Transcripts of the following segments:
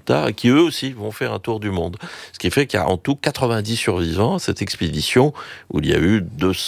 tard, et qui eux aussi vont faire un tour du monde. Ce qui fait qu'il y a en tout 90 survivants à cette expédition, où il y a eu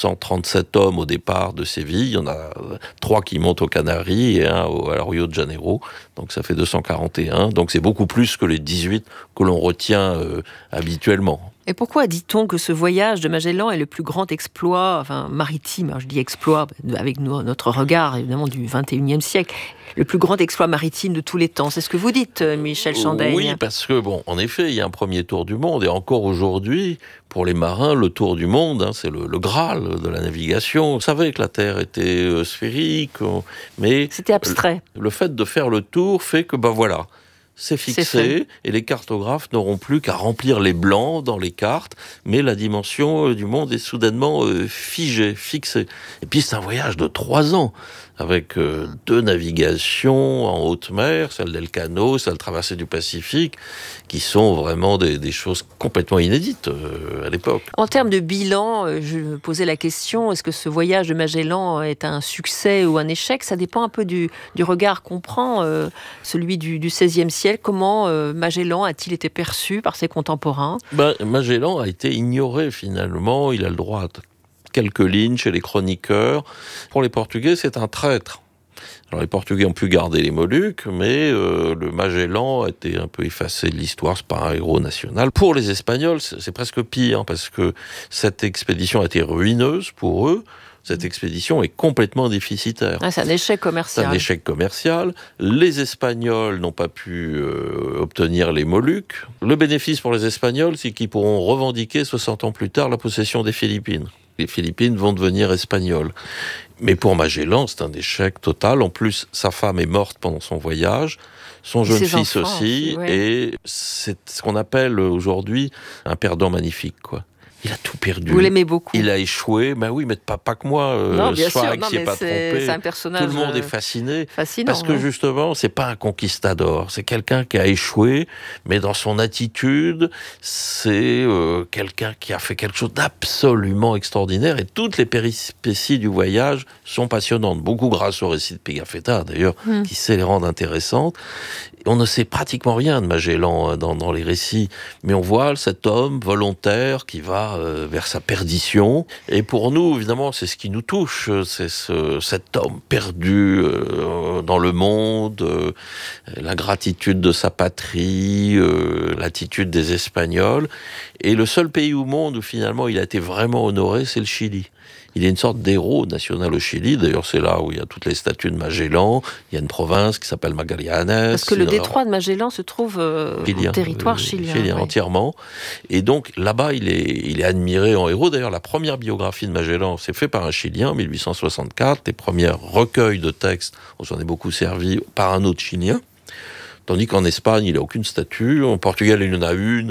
237 hommes au départ de Séville. Il y en a 3 qui montent aux Canaries et 1 à Rio de Janeiro. Donc ça fait 241. Donc c'est beaucoup plus que les 18 que l'on retient habituellement. Et pourquoi dit-on que ce voyage de Magellan est le plus grand exploit maritime, alors je dis exploit avec notre regard évidemment du 21e siècle, le plus grand exploit maritime de tous les temps? C'est ce que vous dites, Michel Chandaigne. Oui, parce que, en effet, il y a un premier tour du monde, et encore aujourd'hui, pour les marins, le tour du monde, c'est le Graal de la navigation. On savait que la Terre était sphérique, mais... C'était abstrait. Le fait de faire le tour fait que, voilà... C'est fixé, et les cartographes n'auront plus qu'à remplir les blancs dans les cartes, mais la dimension du monde est soudainement figée, fixée. Et puis c'est un voyage de 3 ans, avec 2 navigations en haute mer, celle d'Elcano, celle de traversée du Pacifique, qui sont vraiment des choses complètement inédites à l'époque. En termes de bilan, je me posais la question, est-ce que ce voyage de Magellan est un succès ou un échec? Ça dépend un peu du regard qu'on prend, celui du XVIe siècle. Comment Magellan a-t-il été perçu par ses contemporains? Magellan a été ignoré finalement, il a le droit à quelques lignes chez les chroniqueurs. Pour les Portugais, c'est un traître. Alors les Portugais ont pu garder les Moluques, mais le Magellan a été un peu effacé de l'histoire, c'est pas un héros national. Pour les Espagnols, c'est presque pire, parce que cette expédition a été ruineuse pour eux. Cette expédition est complètement déficitaire. C'est un échec commercial. C'est un échec commercial. Les Espagnols n'ont pas pu obtenir les Moluques. Le bénéfice pour les Espagnols, c'est qu'ils pourront revendiquer 60 ans plus tard la possession des Philippines. Les Philippines vont devenir espagnoles. Mais pour Magellan, c'est un échec total. En plus, sa femme est morte pendant son voyage, son jeune fils aussi, ouais. Et c'est ce qu'on appelle aujourd'hui un perdant magnifique, quoi. Il a tout perdu. Vous l'aimez beaucoup. Il a échoué. Oui, mais pas que moi. Non, bien sûr. Sfax s'est pas trompé. C'est un personnage. Tout le monde est fascinant. Parce que justement, c'est pas un conquistador. C'est quelqu'un qui a échoué, mais dans son attitude, c'est quelqu'un qui a fait quelque chose d'absolument extraordinaire. Et toutes les péripéties du voyage sont passionnantes. Beaucoup grâce au récit de Pigafetta, d'ailleurs, qui sait les rendre intéressantes. On ne sait pratiquement rien de Magellan dans les récits, mais on voit cet homme volontaire qui va vers sa perdition. Et pour nous, évidemment, c'est ce qui nous touche, c'est cet homme perdu dans le monde, l'ingratitude de sa patrie, l'attitude des Espagnols. Et le seul pays au monde où finalement il a été vraiment honoré, c'est le Chili. Il est une sorte d'héros national au Chili. D'ailleurs, c'est là où il y a toutes les statues de Magellan. Il y a une province qui s'appelle Magallanes. Parce que le détroit de Magellan se trouve en territoire chilien. Entièrement. Et donc, là-bas, il est admiré en héros. D'ailleurs, la première biographie de Magellan, c'est fait par un Chilien, en 1864. Les premiers recueils de textes, on s'en est beaucoup servi, par un autre Chilien. Tandis qu'en Espagne, il n'a aucune statue. En Portugal, il y en a une.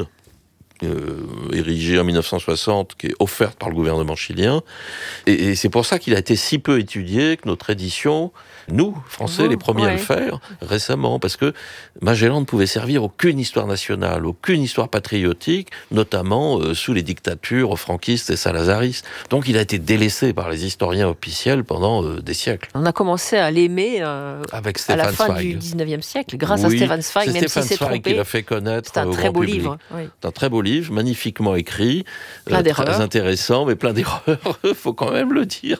Érigée en 1960, qui est offerte par le gouvernement chilien. Et c'est pour ça qu'il a été si peu étudié que notre édition, nous, Français, les premiers à le faire, récemment, parce que Magellan ne pouvait servir aucune histoire nationale, aucune histoire patriotique, notamment sous les dictatures franquistes et salazaristes. Donc il a été délaissé par les historiens officiels pendant des siècles. On a commencé à l'aimer avec à la fin Zweig. du 19e siècle, grâce à Stefan Zweig, même s'il s'est trompé. Qui l'a fait connaître. C'est un très beau livre. C'est un très beau livre, magnifiquement écrit, plein d'erreurs. Très intéressant, mais plein d'erreurs, il faut quand même le dire.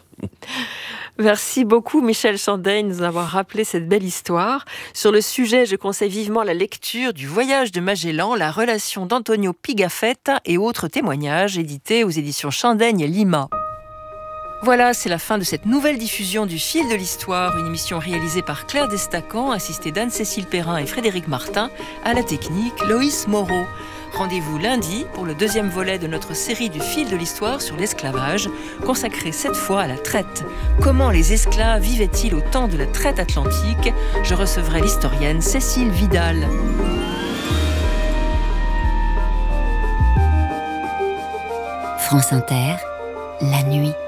Merci beaucoup Michel Chandaigne de nous avoir rappelé cette belle histoire. Sur le sujet, je conseille vivement la lecture du Voyage de Magellan, la relation d'Antonio Pigafetta et autres témoignages, édités aux éditions Chandaigne Lima. Voilà, c'est la fin de cette nouvelle diffusion du Fil de l'Histoire, une émission réalisée par Claire Destacan, assistée d'Anne-Cécile Perrin et Frédéric Martin, à la technique Loïs Moreau. Rendez-vous lundi pour le 2e volet de notre série du Fil de l'Histoire sur l'esclavage, consacré cette fois à la traite. Comment les esclaves vivaient-ils au temps de la traite atlantique? Je recevrai l'historienne Cécile Vidal. France Inter, la nuit.